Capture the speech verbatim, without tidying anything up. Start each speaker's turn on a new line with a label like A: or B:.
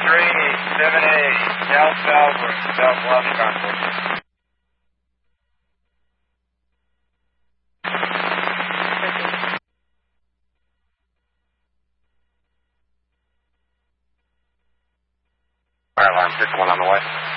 A: three seven eight, South Bellevue, South Los Angeles. Fire alarm, six one on the way.